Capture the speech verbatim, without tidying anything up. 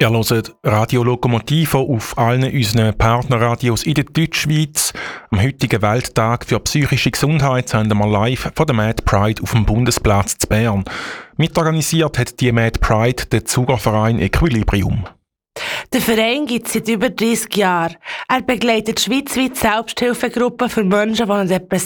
Ihr hört Radio Lokomotive auf allen unseren Partnerradios in der Deutschschweiz. Am heutigen Welttag für psychische Gesundheit senden wir live von der Mad Pride auf dem Bundesplatz zu Bern. Mitorganisiert hat die Mad Pride der Zugerverein Equilibrium. Der Verein gibt es seit über dreissig Jahren. Er begleitet schweizweit Selbsthilfegruppen für Menschen, die an Depressionen